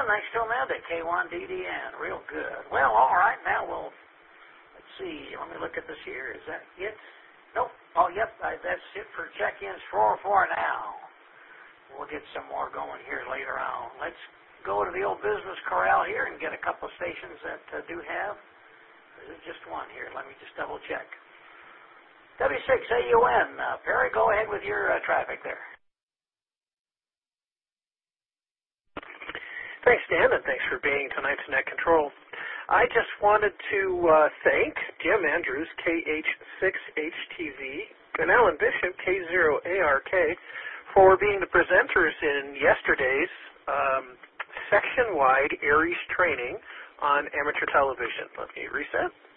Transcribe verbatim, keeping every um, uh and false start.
Dan, thanks to Amanda, K one D D N. Real good. Well, all right, now we'll, let's see, let me look at this here. Is that it? Nope. Oh, yep, I, that's it for check-ins for for now. We'll get some more going here later on. Let's go to the old business corral here and get a couple of stations that uh, do have. This is just one here. Let me just double check. W six A U N. Uh, Perry, go ahead with your uh, traffic there. Thanks, Dan, and thanks for being tonight's Net Control. I just wanted to uh, thank Jim Andrews, K H six H T V, and Alan Bishop, K zero A R K, for being the presenters in yesterday's um, section-wide Aries training on amateur television. Let me reset.